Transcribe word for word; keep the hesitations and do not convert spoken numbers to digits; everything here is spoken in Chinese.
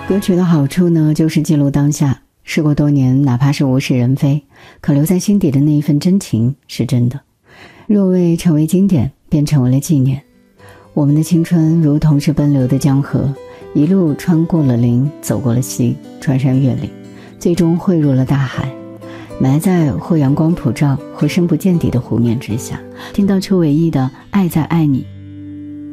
歌曲的好处呢，就是记录当下，事过多年，哪怕是物是人非，可留在心底的那一份真情是真的。若未成为经典，便成为了纪念。我们的青春如同是奔流的江河，一路穿过了林，走过了溪，穿山越岭，最终汇入了大海，埋在或阳光普照或深不见底的湖面之下。听到邱伟毅的《爱在爱你》，